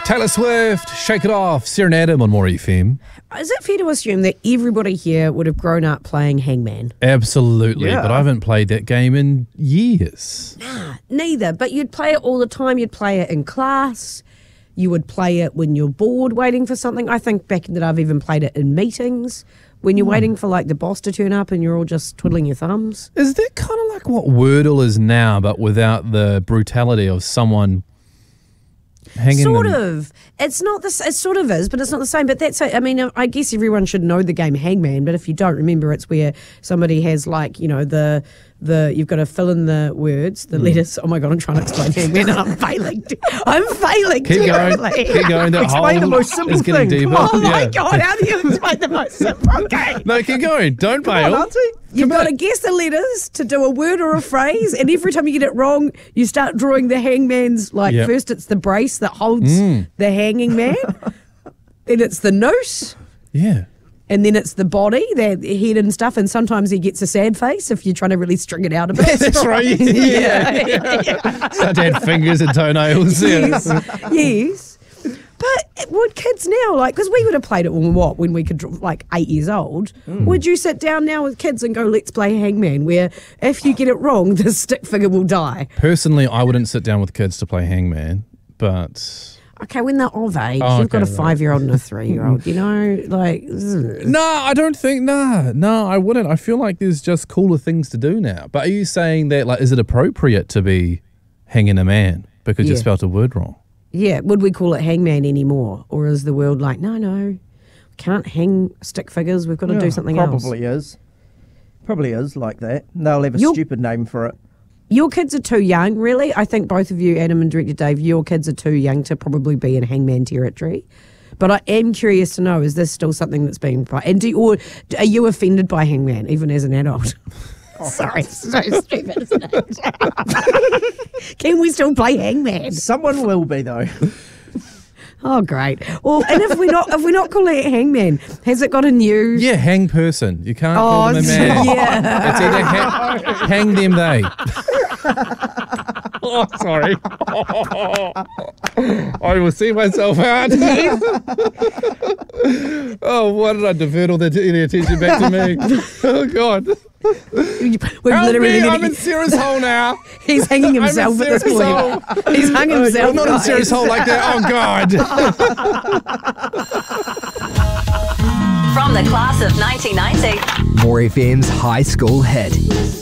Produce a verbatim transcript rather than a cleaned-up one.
Taylor Swift, Shake It Off, Sarah and Adam on More F M. Is it fair to assume that everybody here would have grown up playing Hangman? Absolutely, Yeah. but I haven't played that game in years. Nah, neither. But you'd play it all the time. You'd play it in class. You would play it when you're bored waiting for something. I think back in the day I've even played it in meetings when you're waiting for like the boss to turn up and you're all just twiddling your thumbs. Is that kind of like what Wordle is now, but without the brutality of someone hanging Sort them? of. It's not this. It sort of is, but it's not the same. But that's. I mean, I guess everyone should know the game Hangman. But if you don't remember, it's where somebody has like you know the the you've got to fill in the words, the letters. Oh my god, I'm trying to explain Hangman and I'm failing. I'm failing. Keep going. terribly. Keep going. That Explain the hole most simple is getting thing. deeper. Oh my Yeah. god, how do you explain the most simple game? No, keep going. Don't Come on, bail. Auntie. You've got back. to guess the letters to do a word or a phrase, and every time you get it wrong, you start drawing the hangman's, like, Yep. first it's the brace that holds the hanging man, then it's the noose, Yeah. and then it's the body, the head and stuff, and sometimes he gets a sad face if you're trying to really string it out a bit. That's right. Yeah. yeah. Start to add fingers and toenails. Yeah. yes, yes. But would kids now, like, because we would have played it when what, when we could, draw, like, eight years old, would you sit down now with kids and go, let's play Hangman, where if you get it wrong, the stick figure will die? Personally, I wouldn't sit down with kids to play Hangman, but Okay, when they're of age, Oh, you've got a okay, right. five-year-old and a three-year-old, you know, like, ugh. no, I don't think. Nah, no, I wouldn't. I feel like there's just cooler things to do now. But are you saying that, like, is it appropriate to be hanging a man because you Yeah. spelt a word wrong? Yeah, would we call it Hangman anymore? Or is the world like, no, no, can't hang stick figures, we've got to Yeah, do something else? Probably is. Probably is like that. They'll have a You're- stupid name for it. Your kids are too young, really. I think both of you, Adam and Director Dave, your kids are too young to probably be in Hangman territory. But I am curious to know, is this still something that's being played? And do you, or are you offended by Hangman, even as an adult? Sorry, it's so stupid, isn't it? Can we still play Hangman? Someone will be though. Oh, great. Well, and if we're not if we're not calling it Hangman, has it got a new? Yeah, hang person. You can't Oh, call them a man. yeah. It's either ha- hang them they. Oh, sorry. I will see myself out. Oh, why did I divert all the, the attention back to me? Oh, God. We've Help literally me, need I'm to- in Sarah's hole now. He's hanging I'm in himself at this Sarah's point. hole. He's hung himself. I'm not in guys. Sarah's hole like that. Oh, God. From the class of nineteen ninety. More F M's high school hit.